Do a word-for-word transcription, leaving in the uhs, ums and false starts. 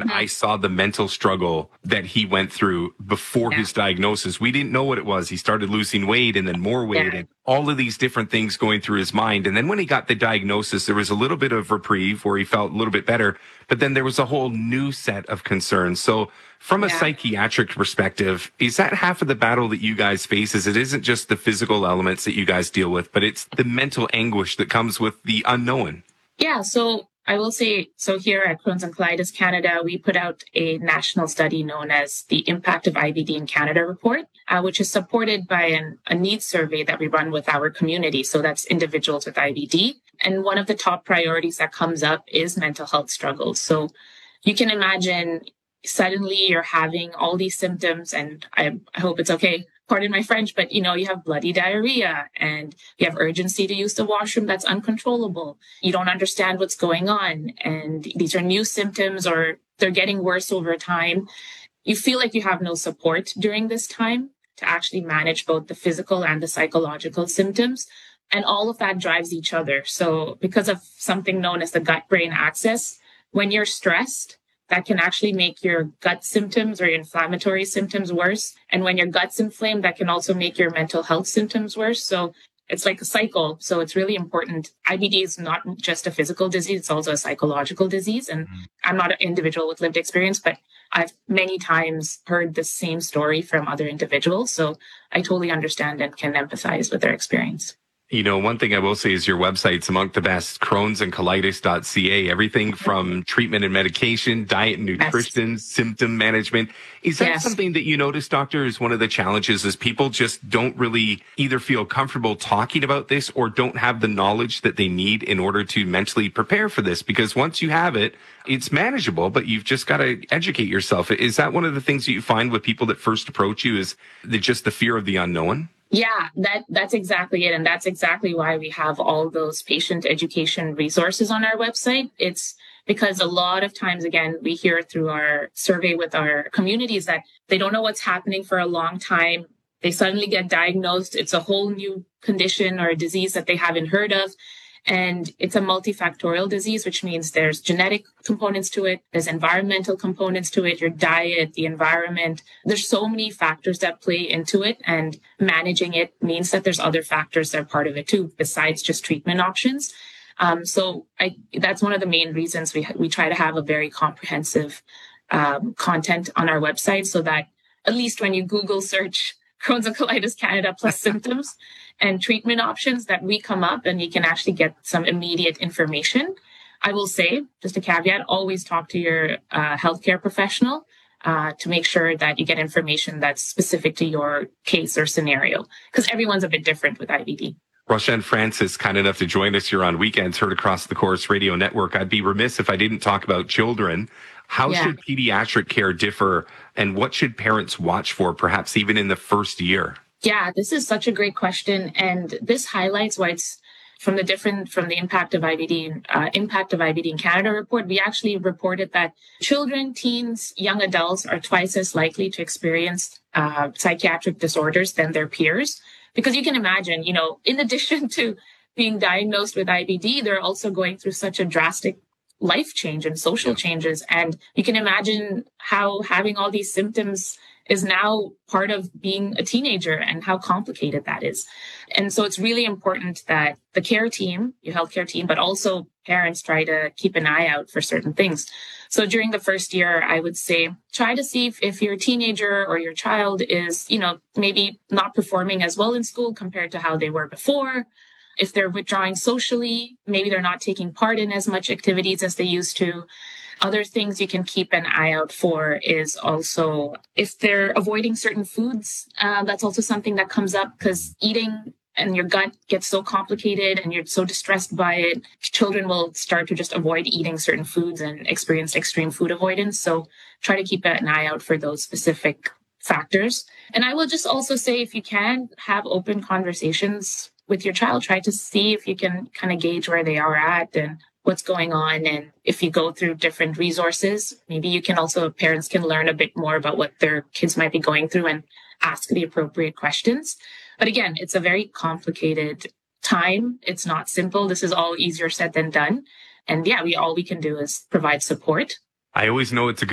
mm-hmm. I saw the mental struggle that he went through before yeah. his diagnosis. We didn't know what it was. He started losing weight and then more weight yeah. and all of these different things going through his mind. And then when he got the diagnosis, there was a little bit of reprieve where he felt a little bit better, but then there was a whole new set of concerns. So from a yeah. psychiatric perspective, is that half of the battle that you guys face? Is it isn't just the physical elements that you guys deal with, but it's the mental anguish that comes with the unknown? Yeah, so I will say, so here at Crohn's and Colitis Canada, we put out a national study known as the Impact of I B D in Canada report, uh, which is supported by an, a needs survey that we run with our community. So that's individuals with I B D. And one of the top priorities that comes up is mental health struggles. So you can imagine suddenly you're having all these symptoms, and I, I hope it's okay, pardon my French, but you know, you have bloody diarrhea and you have urgency to use the washroom that's uncontrollable. You don't understand what's going on. And these are new symptoms or they're getting worse over time. You feel like you have no support during this time to actually manage both the physical and the psychological symptoms. And all of that drives each other. So because of something known as the gut-brain axis, when you're stressed, that can actually make your gut symptoms or your inflammatory symptoms worse. And when your gut's inflamed, that can also make your mental health symptoms worse. So it's like a cycle. So it's really important. I B D is not just a physical disease, it's also a psychological disease. And mm-hmm. I'm not an individual with lived experience, but I've many times heard the same story from other individuals. So I totally understand and can empathize with their experience. You know, one thing I will say is your website's among the best, crohns and colitis dot c a. Everything from treatment and medication, diet and nutrition, yes. symptom management. Is that yes. something that you notice, doctor, is one of the challenges is people just don't really either feel comfortable talking about this or don't have the knowledge that they need in order to mentally prepare for this? Because once you have it, it's manageable, but you've just got to educate yourself. Is that one of the things that you find with people that first approach you is the, just the fear of the unknown? Yeah, that that's exactly it. And that's exactly why we have all those patient education resources on our website. It's because a lot of times, again, we hear through our survey with our communities that they don't know what's happening for a long time. They suddenly get diagnosed. It's a whole new condition or a disease that they haven't heard of. And it's a multifactorial disease, which means there's genetic components to it. There's environmental components to it, your diet, the environment. There's so many factors that play into it. And managing it means that there's other factors that are part of it too, besides just treatment options. Um, so I, that's one of the main reasons we, we try to have a very comprehensive um, content on our website so that at least when you Google search Crohn's and Colitis Canada plus symptoms and treatment options, that we come up and you can actually get some immediate information. I will say, just a caveat, always talk to your uh, healthcare professional uh, to make sure that you get information that's specific to your case or scenario, because everyone's a bit different with I B D. Roshane Francis, kind enough to join us here on Weekends, heard across the Corus Radio Network. I'd be remiss if I didn't talk about children. How yeah. should pediatric care differ, and what should parents watch for, perhaps even in the first year? Yeah, this is such a great question. And this highlights why it's from the different, from the impact of I B D, uh, impact of I B D in Canada report. We actually reported that children, teens, young adults are twice as likely to experience uh, psychiatric disorders than their peers. Because you can imagine, you know, in addition to being diagnosed with I B D, they're also going through such a drastic life change and social yeah. changes. And you can imagine how having all these symptoms is now part of being a teenager and how complicated that is. And so it's really important that the care team, your healthcare team, but also parents try to keep an eye out for certain things. So during the first year, I would say, try to see if, if your teenager or your child is, you know, maybe not performing as well in school compared to how they were before. If they're withdrawing socially, maybe they're not taking part in as much activities as they used to. Other things you can keep an eye out for is also if they're avoiding certain foods. Uh, that's also something that comes up because eating and your gut gets so complicated and you're so distressed by it. Children will start to just avoid eating certain foods and experience extreme food avoidance. So try to keep an eye out for those specific factors. And I will just also say, if you can, have open conversations with your child. Try to see if you can kind of gauge where they are at and what's going on. And if you go through different resources, maybe you can also, parents can learn a bit more about what their kids might be going through and ask the appropriate questions. But again, it's a very complicated time. It's not simple. This is all easier said than done. And yeah, we all we can do is provide support. I always know it's a